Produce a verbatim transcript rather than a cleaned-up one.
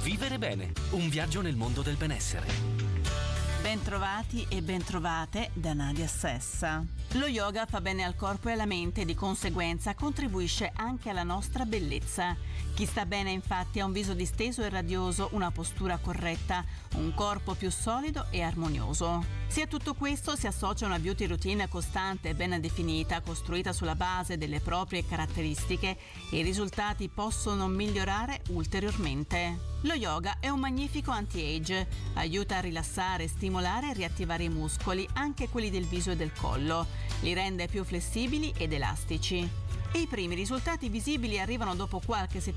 Vivere bene, un viaggio nel mondo del benessere. Bentrovati e bentrovate da Nadia Sessa. Lo yoga fa bene al corpo e alla mente e di conseguenza contribuisce anche alla nostra bellezza. Chi sta bene infatti ha un viso disteso e radioso, una postura corretta, un corpo più solido e armonioso. Se a tutto questo si associa una beauty routine costante e ben definita, costruita sulla base delle proprie caratteristiche, i risultati possono migliorare ulteriormente. Lo yoga è un magnifico anti-age, aiuta a rilassare, stimolare e riattivare i muscoli, anche quelli del viso e del collo, li rende più flessibili ed elastici. E i primi risultati visibili arrivano dopo qualche settimana